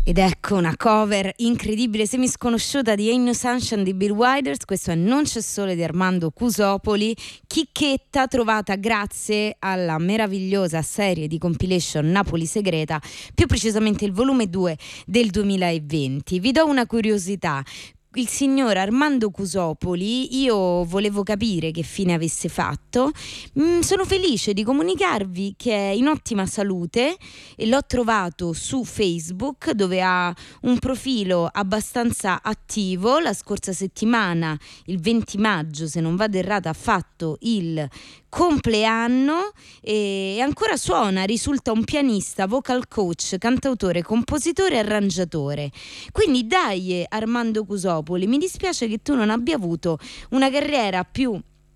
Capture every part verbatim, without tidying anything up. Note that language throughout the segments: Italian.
Ed ecco una cover incredibile, semisconosciuta di Ain't No Sunshine di Bill Withers. Questo è Non c'è sole di Armando Cusopoli, chicchetta trovata grazie alla meravigliosa serie di compilation Napoli Segreta, più precisamente il volume due del duemilaventi. Vi do una curiosità. Il signor Armando Cusopoli, io volevo capire che fine avesse fatto. Mm, sono felice di comunicarvi che è in ottima salute e l'ho trovato su Facebook, dove ha un profilo abbastanza attivo. La scorsa settimana, il venti maggio, se non vado errata, ha fatto il compleanno e ancora suona, risulta un pianista, vocal coach, cantautore, compositore e arrangiatore. Quindi dai Armando Cusopoli, mi dispiace che tu non abbia avuto una carriera più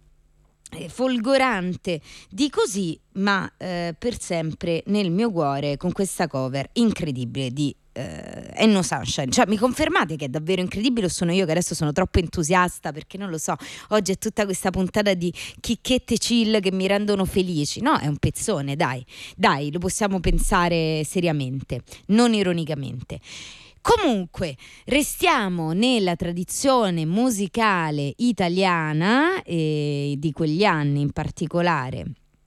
eh, folgorante di così, ma eh, per sempre nel mio cuore con questa cover incredibile di Uh, Ain't No Sunshine. Cioè, mi confermate che è davvero incredibile o sono io che adesso sono troppo entusiasta, perché non lo so, oggi è tutta questa puntata di chicchette chill che mi rendono felici? No, è un pezzone, dai dai, lo possiamo pensare seriamente, non ironicamente. Comunque, restiamo nella tradizione musicale italiana e di quegli anni in particolare.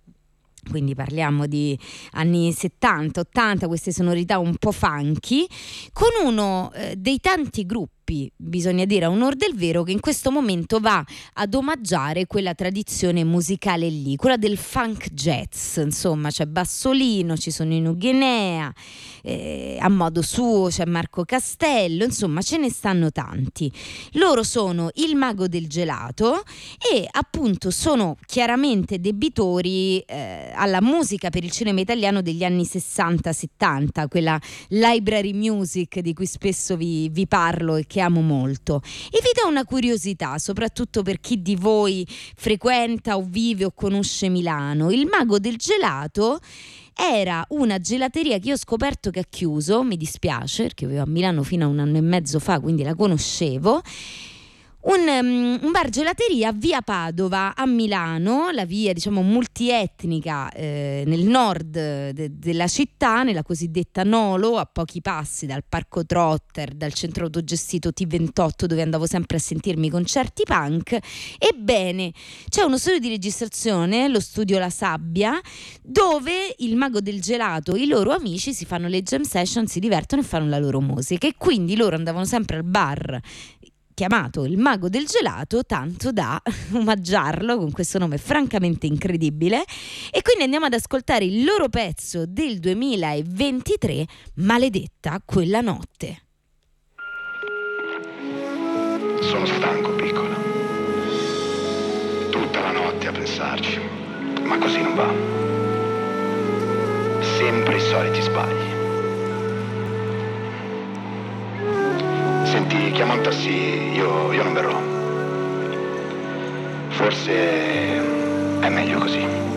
Quindi parliamo di anni settanta, ottanta, queste sonorità un po' funky, con uno eh, dei tanti gruppi, bisogna dire a onor del vero, che in questo momento va ad omaggiare quella tradizione musicale lì, quella del funk jazz. Insomma, c'è Bassolino, ci sono i Nuguinea, eh, a modo suo c'è Marco Castello, insomma ce ne stanno tanti. Loro sono il Mago del Gelato e appunto sono chiaramente debitori eh, alla musica per il cinema italiano degli anni sessanta settanta, quella library music di cui spesso vi, vi parlo e che amo molto. E vi do una curiosità, soprattutto per chi di voi frequenta o vive o conosce Milano. Il Mago del Gelato era una gelateria che io ho scoperto che ha chiuso, mi dispiace perché vivo a Milano fino a un anno e mezzo fa, quindi la conoscevo. Un, um, un bar gelateria via Padova a Milano, la via diciamo multietnica eh, nel nord de- della città, nella cosiddetta Nolo, a pochi passi dal Parco Trotter, dal centro autogestito T ventotto, dove andavo sempre a sentirmi i concerti punk. Ebbene, c'è uno studio di registrazione, lo studio La Sabbia, dove il Mago del Gelato e i loro amici si fanno le jam session, si divertono e fanno la loro musica, e quindi loro andavano sempre al bar chiamato il Mago del Gelato, tanto da omaggiarlo con questo nome francamente incredibile. E quindi andiamo ad ascoltare il loro pezzo del duemilaventitré, Maledetta quella notte. Sono stanco, piccola. Tutta la notte a pensarci, ma così non va. Sempre i soliti sbagli. Senti, chiama un taxi, io, io non verrò. Forse è meglio così.